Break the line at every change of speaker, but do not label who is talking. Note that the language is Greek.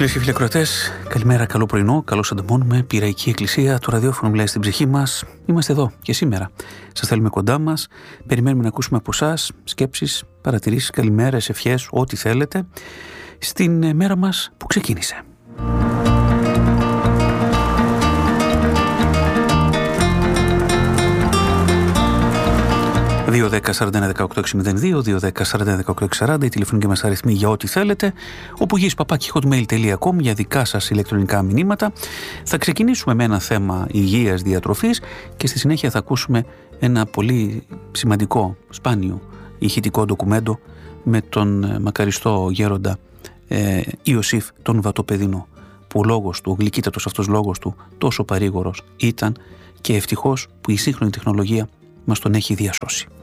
Φίλες και φίλοι ακροατές, καλημέρα, καλό πρωινό, καλώς ανταμώνουμε. Πειραϊκή Εκκλησία, το ραδιόφωνο μιλάει στην ψυχή μας. Είμαστε εδώ και σήμερα. Σας θέλουμε κοντά μας. Περιμένουμε να ακούσουμε από εσάς σκέψεις, παρατηρήσεις, καλημέρες, ευχές, ό,τι θέλετε, στην μέρα μας που ξεκίνησε. 2-10-41-18-62, 2-10-41-18-40, η τηλεφωνική μας αριθμή για ό,τι θέλετε, opogis@hotmail.com για δικά σας ηλεκτρονικά μηνύματα. Θα ξεκινήσουμε με ένα θέμα υγείας, διατροφής και στη συνέχεια θα ακούσουμε ένα πολύ σημαντικό, σπάνιο ηχητικό ντοκουμέντο με τον μακαριστό γέροντα Ιωσήφ τον Βατοπεδινό, που ο λόγος του, ο γλυκύτατος αυτός λόγος του, τόσο παρήγορος ήταν και ευτυχώς που η σύγχρονη τεχνολογία μας τον έχει διασώσει.